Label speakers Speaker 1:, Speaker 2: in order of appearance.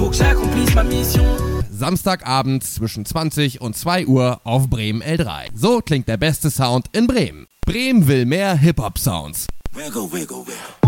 Speaker 1: faut que j'accomplisse ma mission.
Speaker 2: Samstagabend zwischen 20 und 2 Uhr auf Bremen L3. So klingt der beste Sound in Bremen. Bremen will mehr Hip-Hop-Sounds.
Speaker 1: Wiggle, wiggle, wiggle.